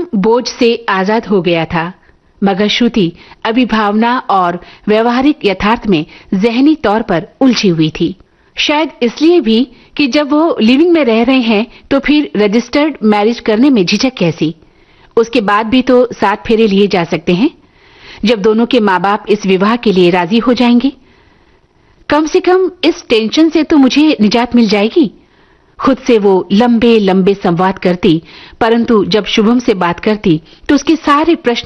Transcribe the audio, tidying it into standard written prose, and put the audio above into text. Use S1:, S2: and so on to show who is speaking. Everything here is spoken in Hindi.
S1: शुभम बोझ से आजाद हो गया था, मगर श्रुति अभी भावना और व्यवहारिक यथार्थ में जहनी तौर पर उलझी हुई थी। शायद इसलिए भी कि जब वो लिविंग में रह रहे हैं तो फिर रजिस्टर्ड मैरिज करने में झिझक कैसी? उसके बाद भी तो 7 फेरे लिए जा सकते हैं, जब दोनों के माँ बाप इस विवाह के लिए राजी हो जाएंगे। कम से कम इस टेंशन से तो मुझे निजात मिल जाएगी। खुद से वो लंबे लंबे संवाद करती, परंतु जब शुभम से बात करती तो उसके सारे प्रश्न